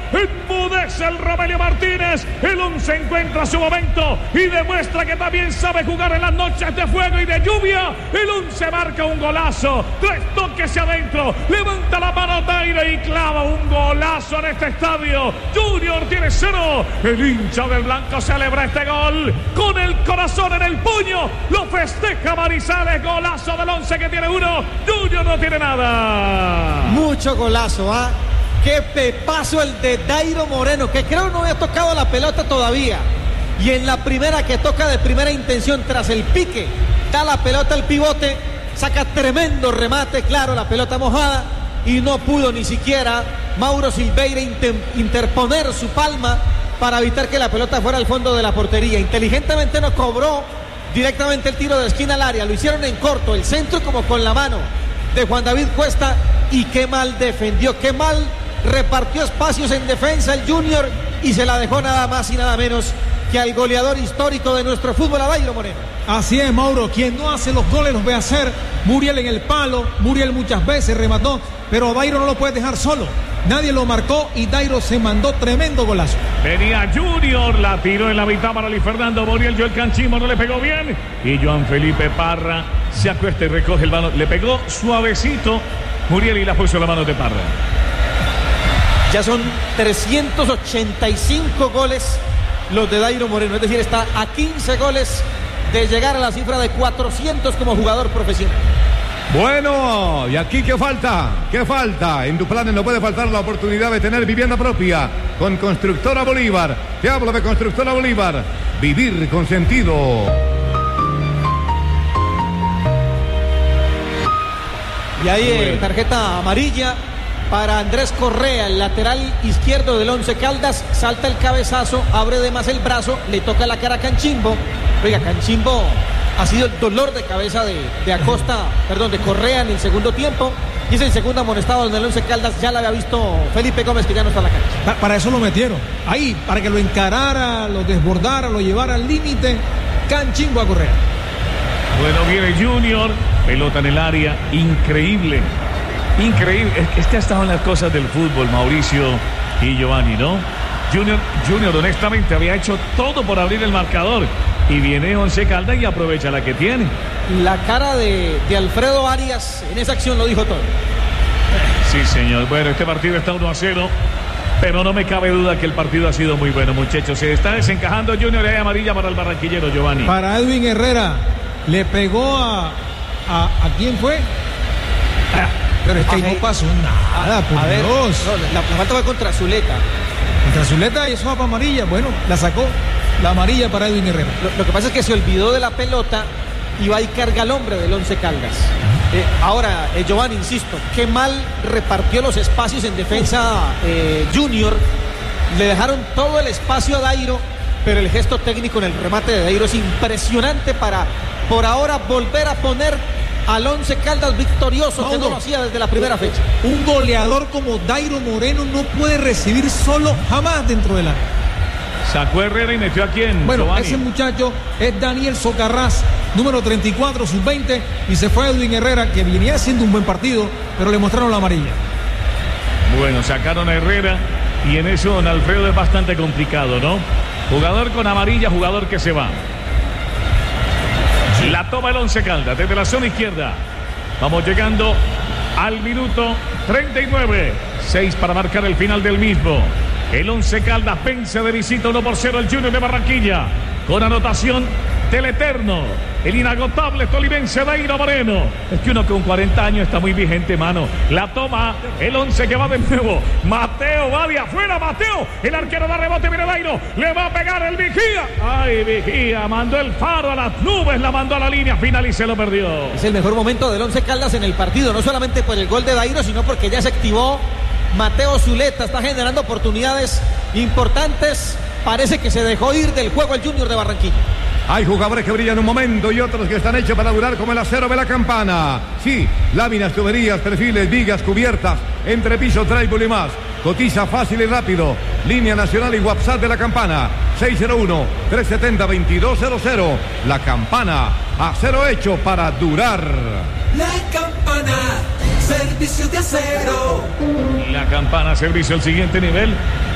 Enmudece el Romelio Martínez. El 11 encuentra su momento y demuestra que también sabe jugar en las noches de fuego y de lluvia. El 11 marca un golazo. 3 toques hacia adentro. Levanta la mano Dairo y clava un golazo en este estadio. Junior tiene 0. El hincha del blanco celebra este gol con el corazón en el puño. Lo festeja Manizales. Golazo del 11 que tiene 1. Junior no tiene nada. Mucho golazo, ¿ah? Qué pepazo el de Dairo Moreno, que creo no había tocado la pelota todavía. Y en la primera que toca de primera intención, tras el pique, da la pelota al pivote, saca tremendo remate, claro, la pelota mojada, y no pudo ni siquiera Mauro Silveira interponer su palma para evitar que la pelota fuera al fondo de la portería. Inteligentemente no cobró directamente el tiro de esquina al área, lo hicieron en corto, el centro como con la mano de Juan David Cuesta, y qué mal defendió, qué mal repartió espacios en defensa el Junior y se la dejó nada más y nada menos que al goleador histórico de nuestro fútbol, a Dairo Moreno. Así es, Mauro, quien no hace los goles los ve hacer. Muriel en el palo, Muriel muchas veces remató, pero Dairo no lo puede dejar solo. Nadie lo marcó y Dairo se mandó tremendo golazo. Venía Junior, la tiró en la mitad para Luis Fernando Muriel, Joel Canchimbo no le pegó bien y Joan Felipe Parra se acuesta y recoge el balón. Le pegó suavecito Muriel y la puso en la mano de Parra. Ya son 385 goles los de Dairo Moreno, es decir, está a 15 goles de llegar a la cifra de 400 como jugador profesional. Bueno, ¿y aquí qué falta? ¿Qué falta? En Duplanes no puede faltar la oportunidad de tener vivienda propia con Constructora Bolívar. Te hablo de Constructora Bolívar. Vivir con sentido. Y ahí tarjeta amarilla para Andrés Correa, el lateral izquierdo del Once Caldas. Salta el cabezazo, abre de más el brazo, le toca la cara a Canchimbo. Oiga, Canchimbo ha sido el dolor de cabeza de Correa en el segundo tiempo. Y es el segundo amonestado en el Once Caldas. Ya lo había visto Felipe Gómez, que ya no está en la cancha. Para eso lo metieron ahí, para que lo encarara, lo desbordara, lo llevara al límite. Canchimbo a Correa. Bueno, viene Junior, pelota en el área, increíble. Es que ha estado en las cosas del fútbol, Mauricio y Giovanni, ¿no? Junior honestamente había hecho todo por abrir el marcador y viene Once Caldas y aprovecha la que tiene. La cara de Alfredo Arias en esa acción lo dijo todo. Sí, señor. Bueno, este partido está 1-0, pero no me cabe duda que el partido ha sido muy bueno, muchachos. Se está desencajando Junior y hay amarilla para el barranquillero, Giovanni. Para Edwin Herrera, le pegó a ¿quién fue? Pero es que no pasó nada, por Dios. No, la falta fue contra Zuleta. Contra Zuleta y eso va para amarilla. Bueno, la sacó la amarilla para Edwin Herrera. Lo que pasa es que se olvidó de la pelota y va y carga al hombre del Once Caldas. Ahora, Giovanni, insisto, qué mal repartió los espacios en defensa Junior. Le dejaron todo el espacio a Dairo, pero el gesto técnico en el remate de Dairo es impresionante para, por ahora, volver a poner al Once Caldas victorioso, Mauro, que no lo hacía desde la primera fecha. Un goleador como Dairo Moreno no puede recibir solo jamás dentro del área. Sacó Herrera y metió a quién. Bueno, Giovanni. Ese muchacho es Daniel Socarrás, número 34, sub-20, y se fue Edwin Herrera, que venía haciendo un buen partido, pero le mostraron la amarilla. Bueno, sacaron a Herrera y en eso don Alfredo es bastante complicado, ¿no? Jugador con amarilla, jugador que se va. La toma el Once Caldas desde la zona izquierda. Vamos llegando al minuto 39. 6 para marcar el final del mismo. El Once Caldas vence de visita 1-0 el Junior de Barranquilla. Con anotación del eterno, el inagotable tolimense Dairo Moreno. Es que uno con 40 años está muy vigente, mano. La toma el Once, que va de nuevo. Mateo va de afuera, Mateo. El arquero da rebote, viene Dairo. Le va a pegar el Vigía. Ay, Vigía, mandó el faro a las nubes, la mandó a la línea final y se lo perdió. Es el mejor momento del Once Caldas en el partido, no solamente por el gol de Dairo, sino porque ya se activó Mateo Zuleta. Está generando oportunidades importantes. Parece que se dejó ir del juego el Junior de Barranquilla. Hay jugadores que brillan un momento y otros que están hechos para durar, como el acero de la Campana. Sí, láminas, tuberías, perfiles, vigas, cubiertas, entrepiso, trailer y más. Cotiza fácil y rápido. Línea nacional y WhatsApp de la Campana. 601-370-2200. La Campana, acero hecho para durar. La Campana, servicio de acero. La Campana, servicio al siguiente nivel.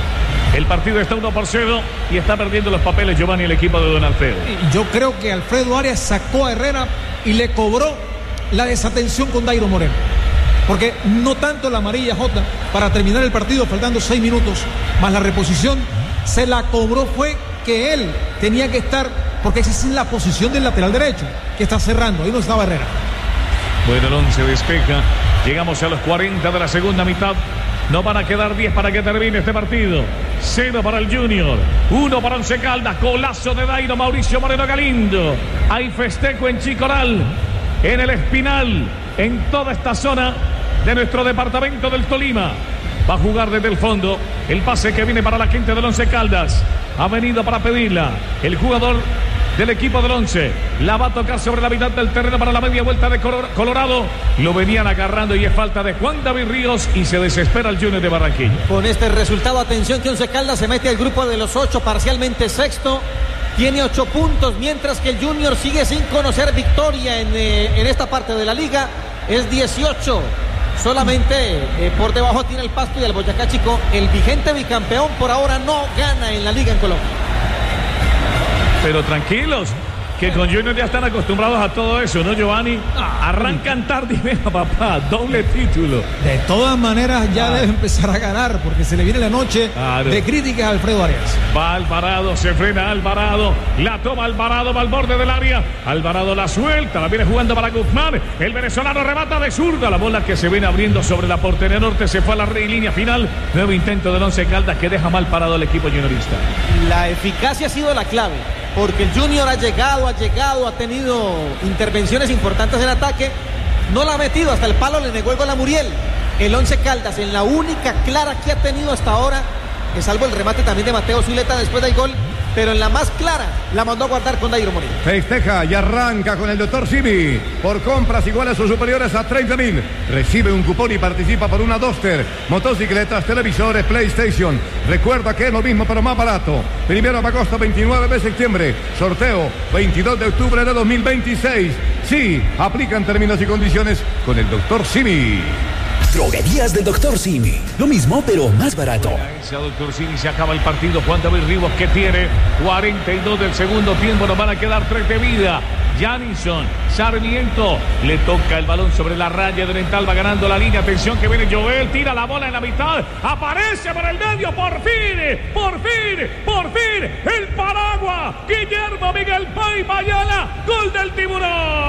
El partido está 1-0 y está perdiendo los papeles Giovanni, el equipo de Don Alfredo. Yo creo que Alfredo Arias sacó a Herrera y le cobró la desatención con Dairo Moreno. Porque no tanto la amarilla, Jota, para terminar el partido faltando 6 minutos, más la reposición, se la cobró fue que él tenía que estar, porque esa es la posición del lateral derecho, que está cerrando, ahí no estaba Herrera. Bueno, el 11 despeja, llegamos a los 40 de la segunda mitad. No van a quedar 10 para que termine este partido. 0 para el Junior, 1 para Once Caldas. Golazo de Dairo Mauricio Moreno Galindo. Hay festejo en Chicoral, en el Espinal, en toda esta zona de nuestro departamento del Tolima. Va a jugar desde el fondo. El pase que viene para la gente del Once Caldas. Ha venido para pedirla el jugador del equipo del Once. La va a tocar sobre la mitad del terreno para la media vuelta de Colorado. Lo venían agarrando y es falta de Juan David Ríos y se desespera el Junior de Barranquilla. Con este resultado, atención que Once Caldas se mete al grupo de los 8, parcialmente sexto. Tiene 8 puntos, mientras que el Junior sigue sin conocer victoria en esta parte de la liga. Es 18. Solamente por debajo tiene el Pasto y el Boyacá Chico. El vigente bicampeón por ahora no gana en la liga en Colombia. Pero tranquilos, que con Junior ya están acostumbrados a todo eso, ¿no, Giovanni? Arrancan tarde y venga, papá, doble título. De todas maneras ya debe empezar a ganar, porque se le viene la noche de críticas a Alfredo Arias. Va Alvarado, se frena Alvarado, la toma Alvarado, va al borde del área. Alvarado la suelta, la viene jugando para Guzmán. El venezolano remata de zurda, la bola que se viene abriendo sobre la portería norte, se fue a la línea final. Nuevo intento del Once Caldas que deja mal parado al equipo juniorista. La eficacia ha sido la clave, porque el Junior ha llegado, ha tenido intervenciones importantes en ataque, no la ha metido, hasta el palo le negó el gol a Muriel. El Once Caldas, en la única clara que ha tenido hasta ahora, que salvo el remate también de Mateo Zuleta después del gol, pero en la más clara la mandó a guardar con Dairo Moreno. Festeja y arranca con el Dr. Simi. Por compras iguales o superiores a 30.000. Recibe un cupón y participa por una Duster, motocicletas, televisores, PlayStation. Recuerda que es lo mismo pero más barato. 1 de agosto, 29 de septiembre. Sorteo 22 de octubre de 2026. Sí, aplican términos y condiciones con el Dr. Simi. Droguerías del Dr. Simi. Lo mismo, pero más barato. Dr. Simi, se acaba el partido. Juan David Rivas, que tiene 42 del segundo tiempo. Nos van a quedar 3 de vida. Janison, Sarmiento, le toca el balón sobre la raya de Oriental, va ganando la línea. Atención que viene Joel, tira la bola en la mitad. Aparece por el medio, por fin, el Paragua. Guillermo Miguel Pay Mayala, gol del Tiburón.